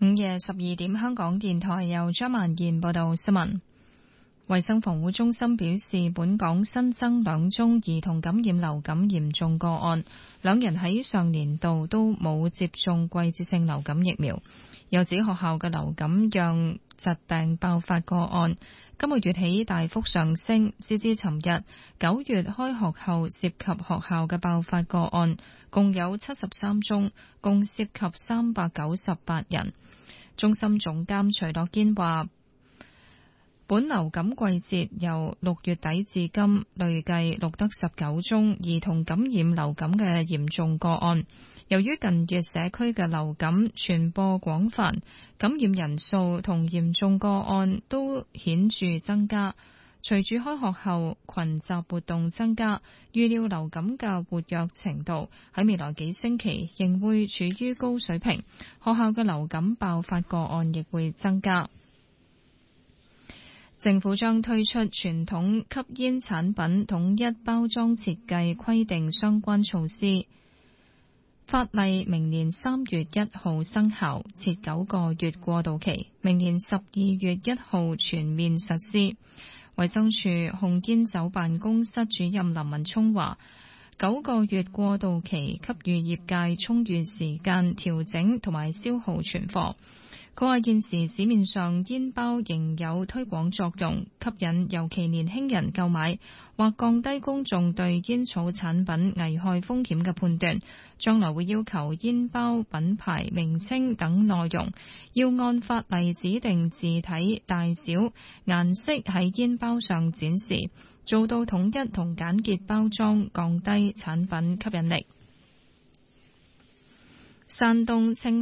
午夜12點，香港電台由張曼燕報道新聞。衛生防護中心表示，本港新增2宗兒童感染流感嚴重個案，2人喺上年度都冇接種季節性流感疫苗。又指學校嘅流感讓疾病爆發個案今個月起大幅上升，截至尋日9月開學後涉及學校嘅爆發個案共有73宗，共涉及398人。中心總監徐樂堅話，本流感季節由6月底至今累計錄得19宗兒童感染流感嘅嚴重個案。由於近月社區嘅流感傳播廣泛，感染人數同嚴重個案都顯著增加。隨住開學後群集活動增加，預料流感嘅活躍程度喺未來幾星期仍會處於高水平，學校嘅流感爆發個案亦會增加。政府將推出傳統吸煙產品統一包裝設計規定相關措施，法例明年3月1號生效，設9個月過渡期，明年12月1號全面實施。衛生署控煙酒辦公室主任林文聰話，9個月過渡期給予業界充裕時間調整同埋消耗存貨。佢話現時市面上煙包仍有推廣作用，吸引尤其年輕人購買，或降低公眾對煙草產品危害風險嘅判斷。將來會要求煙包品牌名稱等內容要按法例指定字體、大小、顏色喺煙包上展示，做到統一同簡潔包裝，降低產品吸引力。山東青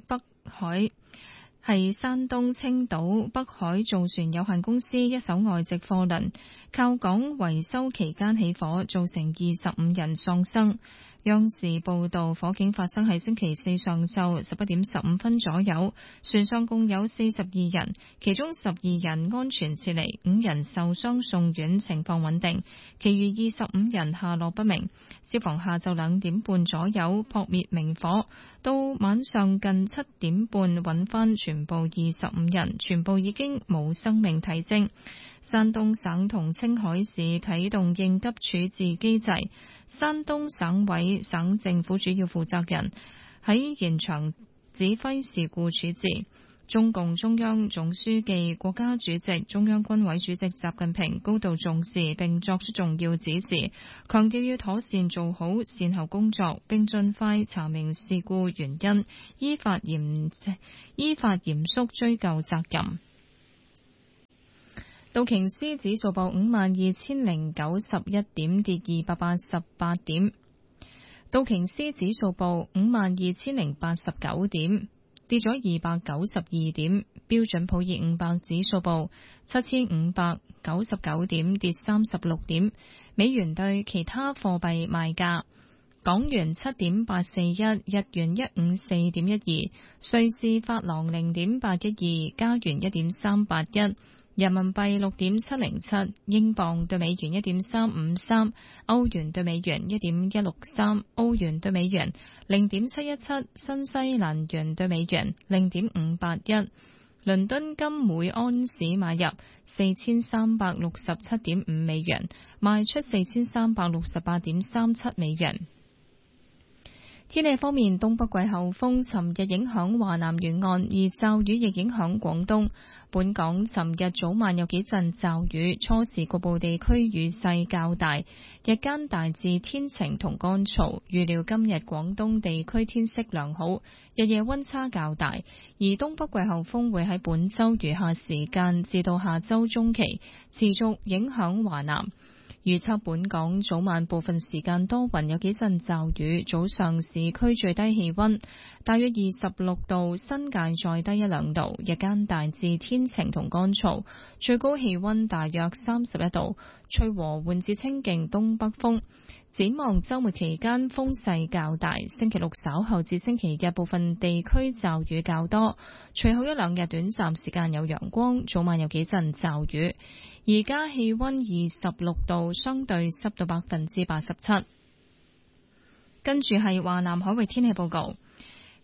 島北海造船有限公司一艘外籍貨輪靠港維修期間起火，造成25人喪生。央視報道，火警發生喺星期四上晝11點15分左右，船上共有42人，其中12人安全撤離，5人受傷送院，情況穩定，其餘25人下落不明。消防下晝2點半左右撲滅明火，到晚上近7點半揾返全部25人，全部已經冇生命體徵。山東省同青海市啟動應急處置機制，山東省委省政府主要負責人喺現場指揮事故處置。中共中央總書記、國家主席、中央軍委主席習近平高度重視並作出重要指示，強調要妥善做好善後工作，並盡快查明事故原因，依法嚴肅追究責任。道瓊斯指數報52,091點，跌288點。道瓊斯指數報52,089點，跌咗292點。標準普爾500指數報7,599點，跌36點。美元對其他貨幣賣價：港元7.841，日元154.12，瑞士法郎0.812，加元1.381。人民幣6.707，英鎊對美元1.353，歐元對美元1.163，歐元對美元0.717，新西蘭元對美元0.581。倫敦金每安士買入4367.5美元，賣出4368.37美元。天氣方面，東北季候風尋日影響華南沿岸，而驟雨亦影響廣東。本港尋日早晚有幾陣驟雨，初時局部地區雨勢較大，日間大致天晴同乾燥。預料今日廣東地區天色良好，日夜溫差較大，而東北季候風會喺本週餘下時間至到下週中期持續影響華南。預測本港早晚部分時間多雲，有幾陣驟雨。早上市區最低氣溫大約26度，新界再低1-2度。日間大致天晴同乾燥，最高氣溫大約31度，吹和緩至清勁東北風。展望週末期間風勢較大，星期六稍後至星期日部分地區驟雨較多，隨後1-2日短暫時間有陽光，早晚有幾陣驟雨。而家氣溫26度，相對濕度87%。跟住係華南海域天氣報告。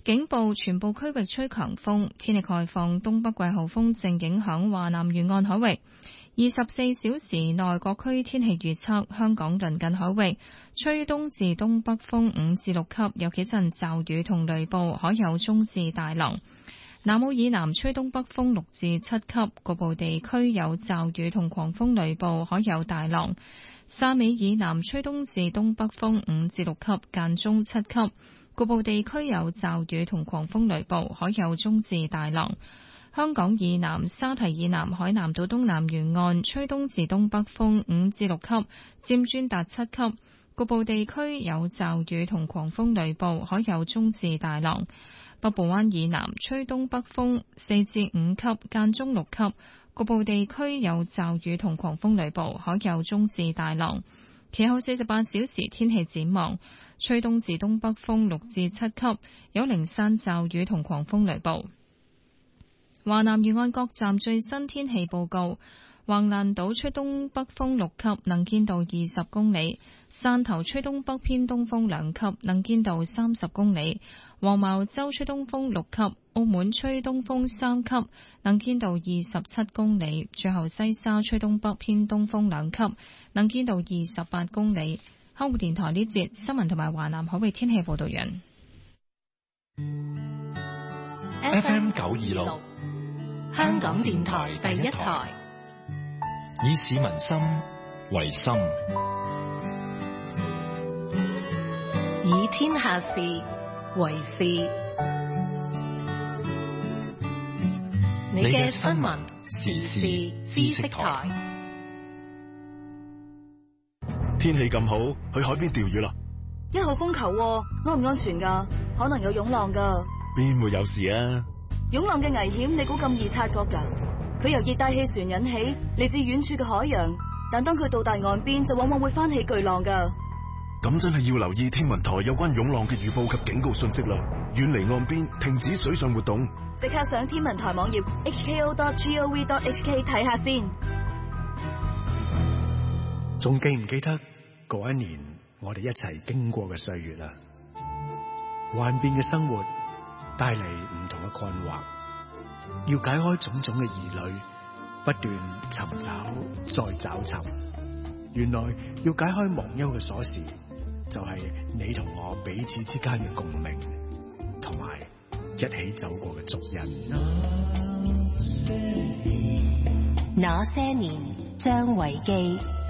警報全部區域吹強風，天氣概況，東北季候風正影響華南沿岸海域。24小時內各區天氣預測：香港鄰近海域吹東至東北風5至6級，有幾陣驟雨同雷暴，海有中至大浪。南澳以南吹東北風6至7級，局部地區有驟雨同狂風雷暴，海有大浪。汕尾以南吹東至東北風5至6級，間中7級，局部地區有驟雨同狂風雷暴，海有中至大浪。香港以南沙堤以南海南島東南沿岸吹東至東北風5至6級，漸轉達7級，局部地區有驟雨同狂風雷暴，海有中至大浪。北部灣以南吹東北風4至5級，間中6級，局部地區有驟雨同狂風雷暴，海有中至大浪。其後48小時天氣展望，吹東至東北風6至7級，有零散驟雨同狂風雷暴。華南沿岸各站最新天氣報告：橫瀾島吹東北風6級，能見度20公里；汕頭吹東北偏東風2級，能見度30公里；黃茅洲吹東風6級，澳門吹東風3級，能見度27公里；最後西沙吹東北偏東風2級，能見度28公里。香港電台呢節新聞同埋華南海域天氣報道完。 FM 926，香港電台第一台，以市民心為心， 以天下事為事。你嘅新聞時事知識台。 天氣咁好，去海邊釣魚啦 ！1號風球，安唔安全㗎？可能有湧浪㗎。 邊會有事啊？ 湧浪嘅危險，你估咁易察覺㗎？佢由熱帶氣旋引起，嚟自遠處嘅海洋，但當佢到達岸邊，就往往會翻起巨浪㗎。 咁真係要留意天文台有關湧浪嘅預報及警告信息啦！遠離岸邊，停止水上活動。 即刻上天文台網頁 hko.gov.hk 睇下先。 仲記唔記得嗰一年我哋一齊經過嘅歲月啊？幻變嘅生活帶嚟唔同嘅困惑，要解開種種嘅疑慮，不斷尋找再找尋。原來要解開忘憂嘅鎖匙，就係你同我彼此之間嘅共鳴，同埋一起走過嘅足印。 那些年，張維基。